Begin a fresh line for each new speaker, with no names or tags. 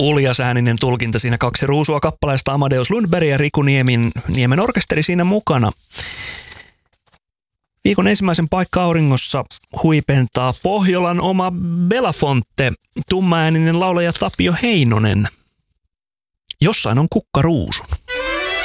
uljasääninen tulkinta siinä, 2 ruusua kappaleesta, Amadeus Lundberg ja Riku Niemen orkesteri siinä mukana. Viikon ensimmäisen paikka auringossa huipentaa Pohjolan oma Belafonte, tummaääninen laulaja Tapio Heinonen. Jossain on kukkaruusun.